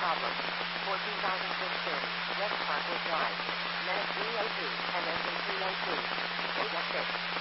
problem. 14,630, West Parkwood Drive, Menace 302, and engine 302. Data 6.